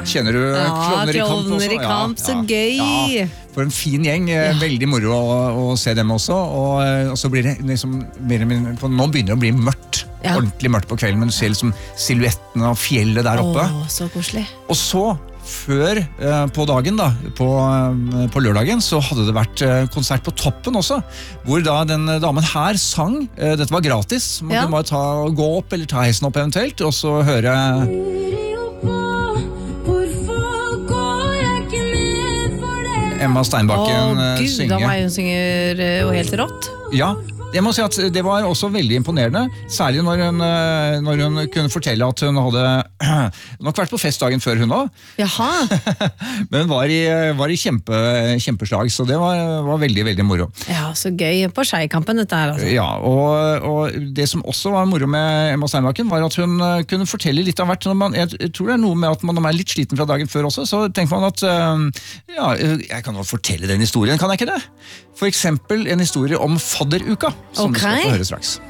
Kjenner du Klovner i kamp også? Klovner i kamp, så gøy! Ja, for en fin gjeng, veldig moro å se dem også, og så blir det liksom mer og mer, nå begynner det å bli mørkt, ordentlig mørkt på kvelden, men du ser liksom silhuetten av fjellet der oppe. Så koselig. Og så, før på dagen da, på lørdagen, så hadde det vært konsert på Toppen også, hvor da den damen her sang, dette var gratis, man kunne gå opp eller ta heisen opp eventuelt, og så høre Emma Steinbakken synge. Da var hun synger jo helt rått. Ja, jeg må si at det var også veldig imponerende, særlig når hun kunne fortelle at hun hadde nok vært på festdagen før hun også. Jaha. Men hun var i kjempeslag, så det var veldig, veldig moro. Ja, så gøy på Skeikampen dette her altså. Ja, og det som også var moro med Emma Steinbakken var at hun kunne fortelle litt av hvert. Jeg tror det er noe med at man er litt sliten fra dagen før også, så tenker man at jeg kan jo fortelle den historien, kan jeg ikke det? For eksempel en historie om fadderuka, som vi skal få høre straks.